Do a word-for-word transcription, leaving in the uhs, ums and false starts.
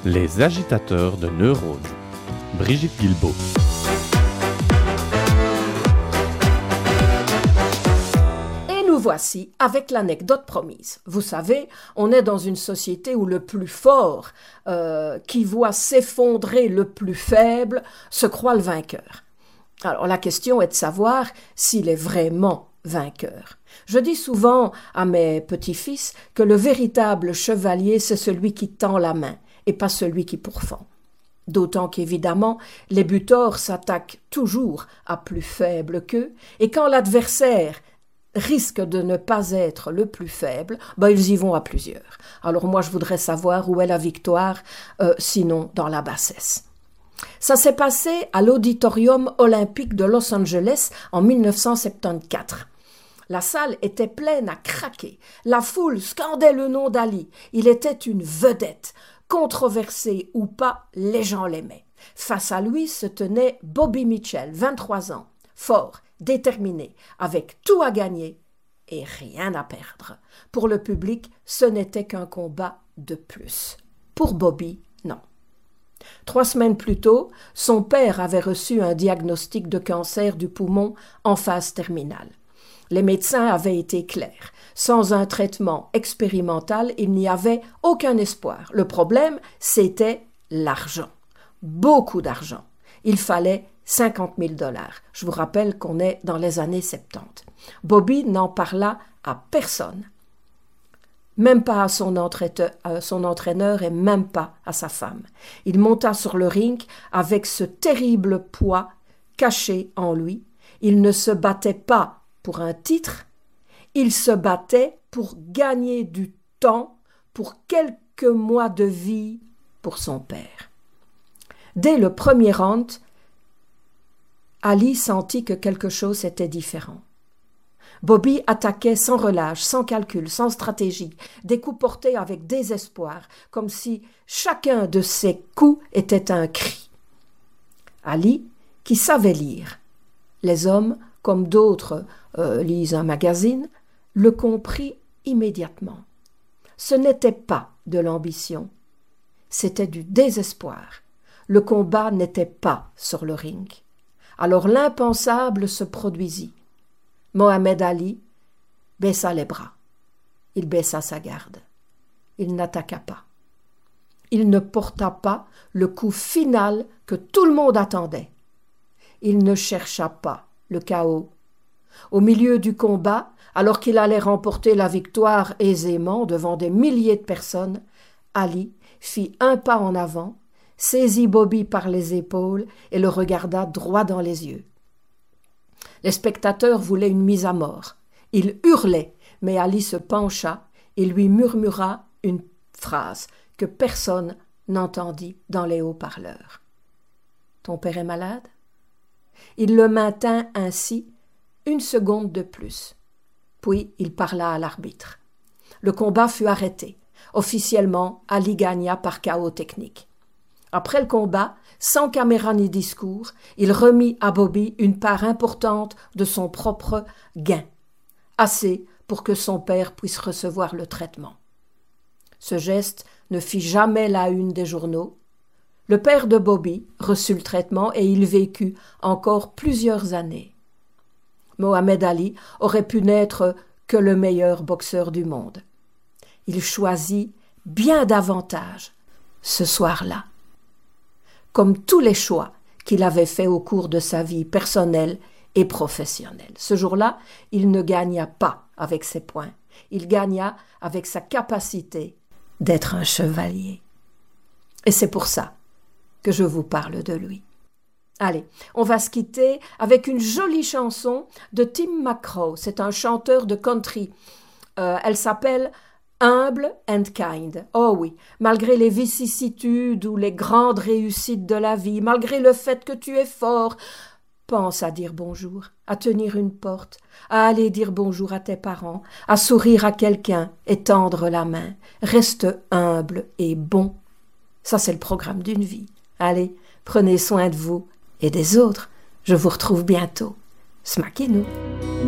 Les agitateurs de neurones. Brigitte Guilbeault. Et nous voici avec l'anecdote promise. Vous savez, on est dans une société où le plus fort, euh, qui voit s'effondrer le plus faible, se croit le vainqueur. Alors la question est de savoir s'il est vraiment vainqueur. Je dis souvent à mes petits-fils que le véritable chevalier, c'est celui qui tend la main et pas celui qui pourfend. D'autant qu'évidemment, les butors s'attaquent toujours à plus faible qu'eux, et quand l'adversaire risque de ne pas être le plus faible, ben ils y vont à plusieurs. Alors moi, je voudrais savoir où est la victoire, euh, sinon dans la bassesse. Ça s'est passé à l'Auditorium olympique de Los Angeles en mille neuf cent soixante-quatorze. La salle était pleine à craquer. La foule scandait le nom d'Ali. Il était une vedette. Controversé ou pas, les gens l'aimaient. Face à lui se tenait Bobby Mitchell, vingt-trois ans, fort, déterminé, avec tout à gagner et rien à perdre. Pour le public, ce n'était qu'un combat de plus. Pour Bobby, non. Trois semaines plus tôt, son père avait reçu un diagnostic de cancer du poumon en phase terminale. Les médecins avaient été clairs. Sans un traitement expérimental, il n'y avait aucun espoir. Le problème, c'était l'argent. Beaucoup d'argent. Il fallait cinquante mille dollars. Je vous rappelle qu'on est dans les années soixante-dix. Bobby n'en parla à personne. Même pas à son, entraîneur, à son entraîneur et même pas à sa femme. Il monta sur le ring avec ce terrible poids caché en lui. Il ne se battait pas pour un titre, il se battait pour gagner du temps, pour quelques mois de vie pour son père. Dès le premier round, Ali sentit que quelque chose était différent. Bobby attaquait sans relâche, sans calcul, sans stratégie, des coups portés avec désespoir, comme si chacun de ses coups était un cri. Ali, qui savait lire, les hommes, comme d'autres euh, lisent un magazine, le comprit immédiatement. Ce n'était pas de l'ambition, c'était du désespoir. Le combat n'était pas sur le ring. Alors l'impensable se produisit. Mohamed Ali baissa les bras. Il baissa sa garde. Il n'attaqua pas. Il ne porta pas le coup final que tout le monde attendait. Il ne chercha pas le chaos. Au milieu du combat, alors qu'il allait remporter la victoire aisément devant des milliers de personnes, Ali fit un pas en avant, saisit Bobby par les épaules et le regarda droit dans les yeux. Les spectateurs voulaient une mise à mort. Ils hurlaient, mais Ali se pencha et lui murmura une phrase que personne n'entendit dans les haut-parleurs. « Ton père est malade ?» Il le maintint ainsi une seconde de plus. Puis il parla à l'arbitre. Le combat fut arrêté. Officiellement, Ali gagna par chaos technique. Après le combat, sans caméra ni discours, il remit à Bobby une part importante de son propre gain, assez pour que son père puisse recevoir le traitement. Ce geste ne fit jamais la une des journaux. Le père de Bobby reçut le traitement et il vécut encore plusieurs années. Mohamed Ali aurait pu n'être que le meilleur boxeur du monde. Il choisit bien davantage ce soir-là. Comme tous les choix qu'il avait faits au cours de sa vie personnelle et professionnelle. Ce jour-là, il ne gagna pas avec ses points. Il gagna avec sa capacité d'être un chevalier. Et c'est pour ça que je vous parle de lui. Allez, on va se quitter avec une jolie chanson de Tim McGraw. C'est un chanteur de country. Euh, elle s'appelle « Humble and Kind ». Oh oui, malgré les vicissitudes ou les grandes réussites de la vie, malgré le fait que tu es fort, pense à dire bonjour, à tenir une porte, à aller dire bonjour à tes parents, à sourire à quelqu'un et tendre la main. Reste humble et bon. Ça, c'est le programme d'une vie. Allez, prenez soin de vous et des autres. Je vous retrouve bientôt. Smaquez-nous.